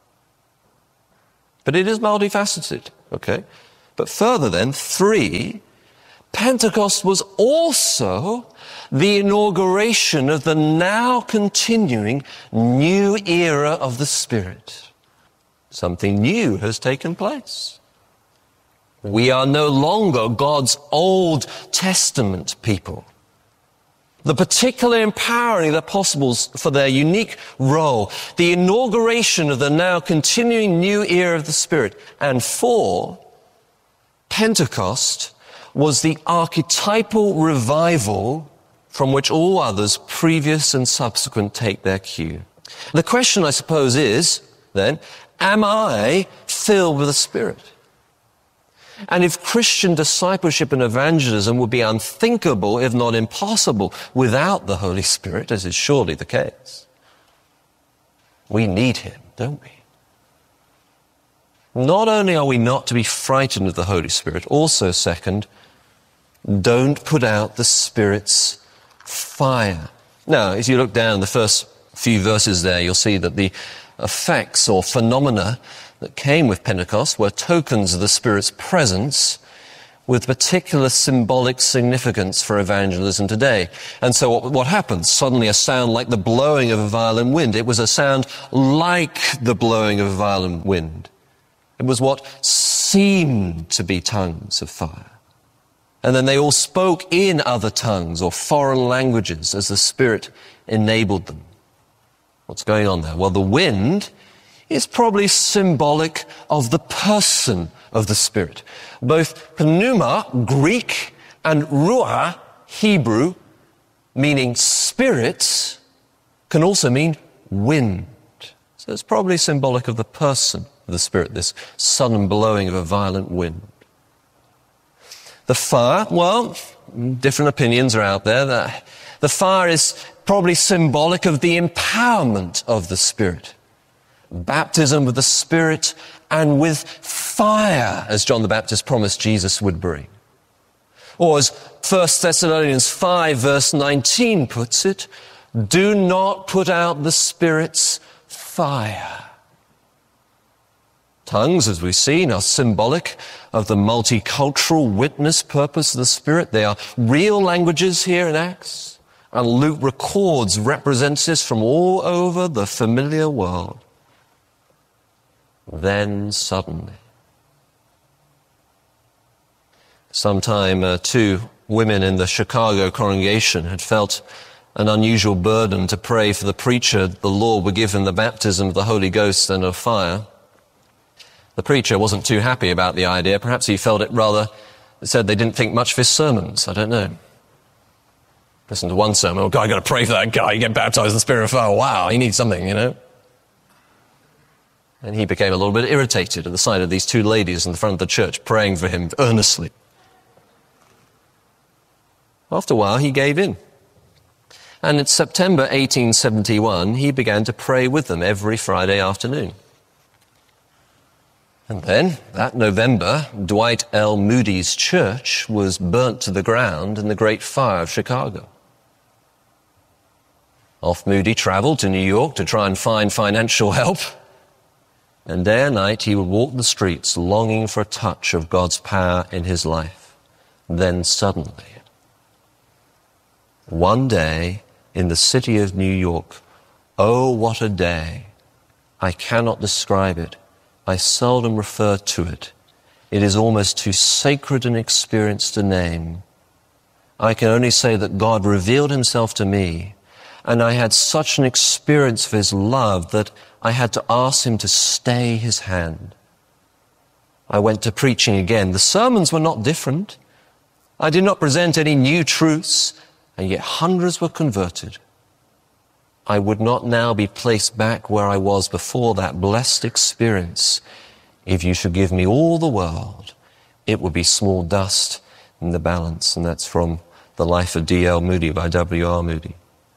But it is multifaceted, okay? But further then, 3, Pentecost was also the inauguration of the now continuing new era of the Spirit. Something new has taken place. We are no longer God's Old Testament people. The particular empowering of the apostles for their unique role, the inauguration of the now continuing new era of the Spirit. And 4, Pentecost was the archetypal revival from which all others, previous and subsequent, take their cue. The question, I suppose, is, then, am I filled with the Spirit? And if Christian discipleship and evangelism would be unthinkable, if not impossible, without the Holy Spirit, as is surely the case, we need Him, don't we? Not only are we not to be frightened of the Holy Spirit, also, second, don't put out the Spirit's fire. Now, if you look down the first few verses there, you'll see that the effects or phenomena that came with Pentecost were tokens of the Spirit's presence with particular symbolic significance for evangelism today. And so what happened? Suddenly a sound like the blowing of a violent wind. It was a sound like the blowing of a violent wind. It was what seemed to be tongues of fire. And then they all spoke in other tongues or foreign languages as the Spirit enabled them. What's going on there? Well, the wind is probably symbolic of the person of the Spirit. Both pneuma, Greek, and ruah, Hebrew, meaning spirits, can also mean wind. So it's probably symbolic of the person of the Spirit, this sudden blowing of a violent wind. The fire, well, different opinions are out there. The fire is probably symbolic of the empowerment of the Spirit. Baptism with the Spirit and with fire, as John the Baptist promised Jesus would bring. Or as 1 Thessalonians 5 verse 19 puts it, do not put out the Spirit's fire. Tongues, as we've seen, are symbolic of the multicultural witness purpose of the Spirit. They are real languages here in Acts, and Luke records representatives from all over the familiar world. Then suddenly, sometime 2 women in the Chicago congregation had felt an unusual burden to pray for the preacher the Lord would give him the baptism of the Holy Ghost and of fire. The preacher wasn't too happy about the idea. Perhaps he felt it rather, said they didn't think much of his sermons. I don't know. Listen to one sermon, oh God, I got to pray for that guy. You get baptized in the Spirit of fire. Wow, he needs something, you know. And he became a little bit irritated at the sight of these 2 ladies in the front of the church praying for him earnestly. After a while, he gave in. And in September 1871, he began to pray with them every Friday afternoon. And then, that November, Dwight L. Moody's church was burnt to the ground in the Great Fire of Chicago. Off Moody traveled to New York to try and find financial help. And day and night he would walk the streets longing for a touch of God's power in his life. Then suddenly, one day in the city of New York, oh, what a day. I cannot describe it. I seldom refer to it. It is almost too sacred an experience to name. I can only say that God revealed himself to me, and I had such an experience of his love that I had to ask him to stay his hand. I went to preaching again. The sermons were not different. I did not present any new truths, and yet hundreds were converted. I would not now be placed back where I was before that blessed experience. If you should give me all the world, it would be small dust in the balance. And that's from The Life of D.L. Moody by W.R. Moody.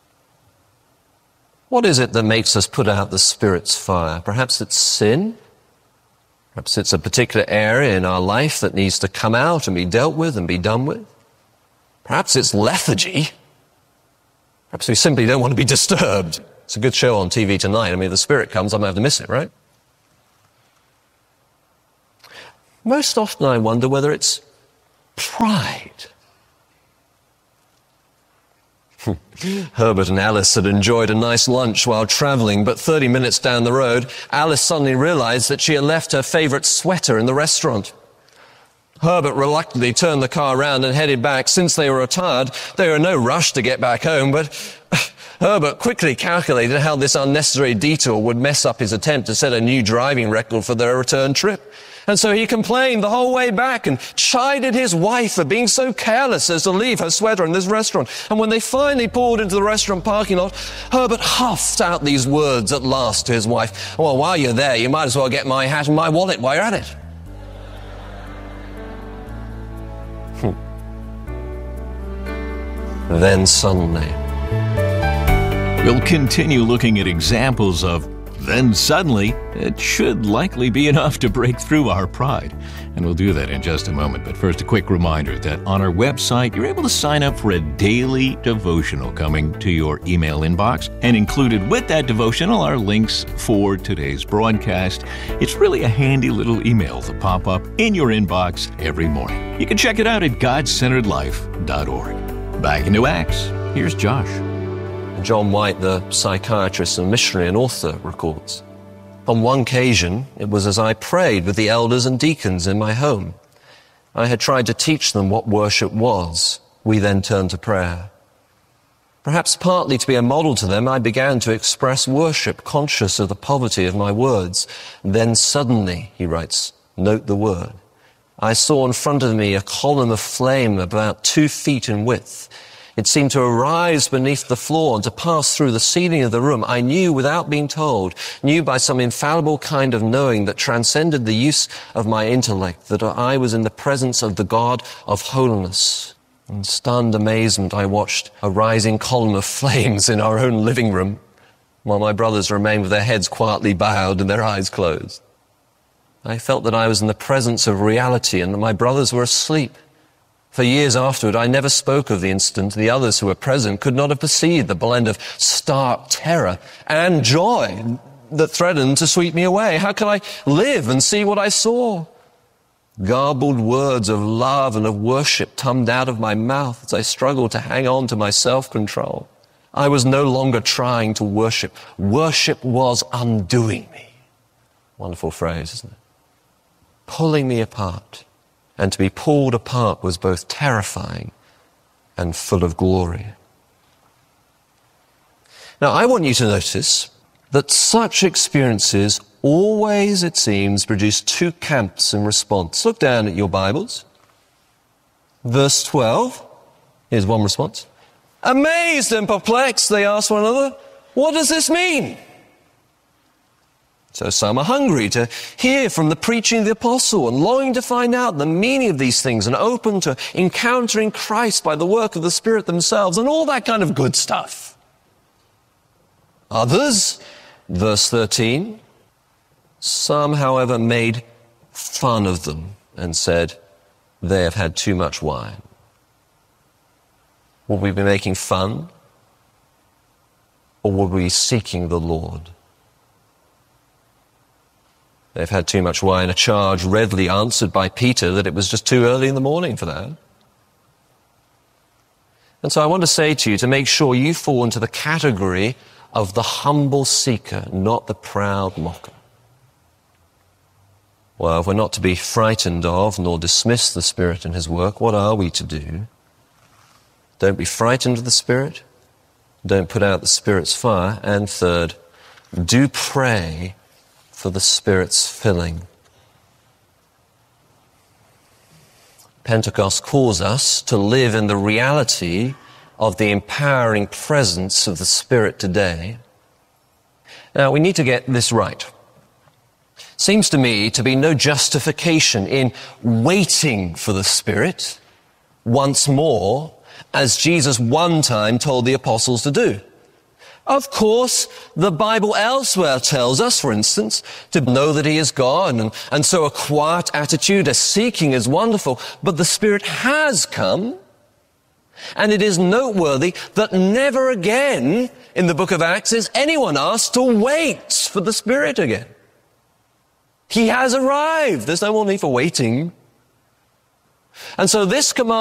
What is it that makes us put out the Spirit's fire? Perhaps it's sin. Perhaps it's a particular area in our life that needs to come out and be dealt with and be done with. Perhaps it's lethargy. Perhaps we simply don't want to be disturbed. It's a good show on TV tonight. I mean, if the Spirit comes, I might have to miss it, right? Most often I wonder whether it's pride. Herbert and Alice had enjoyed a nice lunch while traveling, but 30 minutes down the road, Alice suddenly realized that she had left her favorite sweater in the restaurant. Herbert reluctantly turned the car around and headed back. Since they were tired, they were in no rush to get back home, but Herbert quickly calculated how this unnecessary detour would mess up his attempt to set a new driving record for their return trip. And so he complained the whole way back and chided his wife for being so careless as to leave her sweater in this restaurant. And when they finally pulled into the restaurant parking lot, Herbert huffed out these words at last to his wife. Well, while you're there, you might as well get my hat and my wallet while you're at it. Then suddenly. We'll continue looking at examples of then suddenly. It should likely be enough to break through our pride. And we'll do that in just a moment. But first, a quick reminder that on our website, you're able to sign up for a daily devotional coming to your email inbox. And included with that devotional are links for today's broadcast. It's really a handy little email to pop up in your inbox every morning. You can check it out at GodCenteredLife.org. Back into Acts. Here's Josh. John White, the psychiatrist and missionary and author, records, on one occasion, it was as I prayed with the elders and deacons in my home. I had tried to teach them what worship was. We then turned to prayer. Perhaps partly to be a model to them, I began to express worship, conscious of the poverty of my words. Then suddenly, he writes, note the word, I saw in front of me a column of flame about 2 feet in width. It seemed to arise beneath the floor and to pass through the ceiling of the room. I knew without being told, knew by some infallible kind of knowing that transcended the use of my intellect, that I was in the presence of the God of holiness. In stunned amazement, I watched a rising column of flames in our own living room, while my brothers remained with their heads quietly bowed and their eyes closed. I felt that I was in the presence of reality and that my brothers were asleep. For years afterward, I never spoke of the incident. The others who were present could not have perceived the blend of stark terror and joy that threatened to sweep me away. How could I live and see what I saw? Garbled words of love and of worship tumbled out of my mouth as I struggled to hang on to my self-control. I was no longer trying to worship. Worship was undoing me. Wonderful phrase, isn't it? Pulling me apart. And to be pulled apart was both terrifying and full of glory. Now, I want you to notice that such experiences always, it seems, produce 2 camps in response. Look down at your Bibles. Verse 12, here's one response. Amazed and perplexed, they asked one another, what does this mean? So some are hungry to hear from the preaching of the apostle and longing to find out the meaning of these things and open to encountering Christ by the work of the Spirit themselves and all that kind of good stuff. Others, verse 13, some, however, made fun of them and said, they have had too much wine. Will we be making fun? Or will we be seeking the Lord? They've had too much wine, a charge readily answered by Peter that it was just too early in the morning for that. And so I want to say to you to make sure you fall into the category of the humble seeker, not the proud mocker. Well, if we're not to be frightened of nor dismiss the Spirit and his work, what are we to do? Don't be frightened of the Spirit. Don't put out the Spirit's fire. And third, do pray for the Spirit's filling. Pentecost calls us to live in the reality of the empowering presence of the Spirit today. Now, we need to get this right. seems to me to be no justification in waiting for the Spirit once more, as Jesus one time told the apostles to do. Of course, the Bible elsewhere tells us, for instance, to know that He is God, and so a quiet attitude, a seeking is wonderful, but the Spirit has come, and it is noteworthy that never again in the book of Acts is anyone asked to wait for the Spirit again. He has arrived. There's no more need for waiting. And so this command